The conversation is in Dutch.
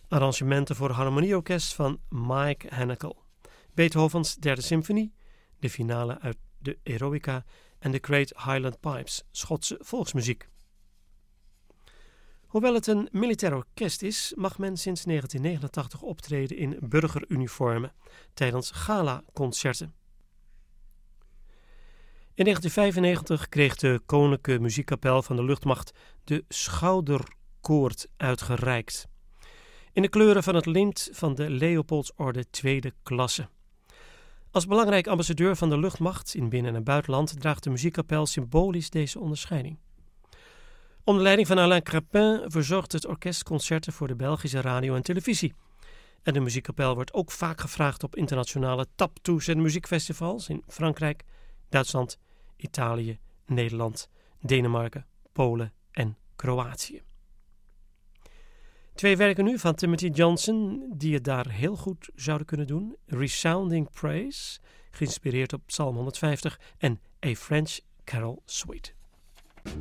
Arrangementen voor harmonieorkest van Mike Hanekle. Beethovens derde symfonie, de finale uit de Eroica en de Great Highland Pipes, Schotse volksmuziek. Hoewel het een militair orkest is, mag men sinds 1989 optreden in burgeruniformen tijdens gala-concerten. In 1995 kreeg de Koninklijke Muziekkapel van de Luchtmacht de Schouderkoord uitgereikt, in de kleuren van het lint van de Leopoldsorde tweede klasse. Als belangrijk ambassadeur van de luchtmacht in binnen- en buitenland draagt de muziekkapel symbolisch deze onderscheiding. Onder leiding van Alain Crapin verzorgt het orkest concerten voor de Belgische radio en televisie. En de muziekkapel wordt ook vaak gevraagd op internationale taptoes en muziekfestivals in Frankrijk, Duitsland, Italië, Nederland, Denemarken, Polen en Kroatië. 2 werken nu van Timothy Johnson die het daar heel goed zouden kunnen doen. Resounding Praise, geïnspireerd op Psalm 150 en A French Carol Suite.